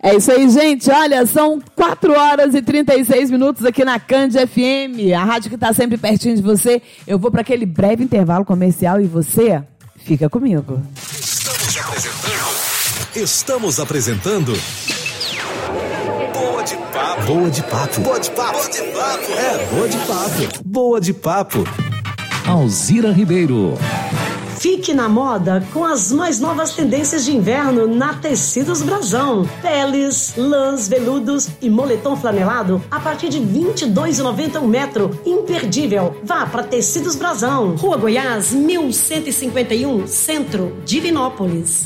É isso aí, gente. Olha, são 4h36 aqui na Cand FM, a rádio que está sempre pertinho de você. Eu vou para aquele breve intervalo comercial e você fica comigo. Estamos apresentando Boa de Papo. Boa de Papo. Boa de Papo. Boa de Papo. É, Boa de Papo. Boa de Papo. Alzira Ribeiro. Fique na moda com as mais novas tendências de inverno na Tecidos Brasão. Peles, lãs, veludos e moletom flanelado a partir de R$ 22,90 um metro. Imperdível. Vá para Tecidos Brasão. Rua Goiás, 1151, Centro, Divinópolis.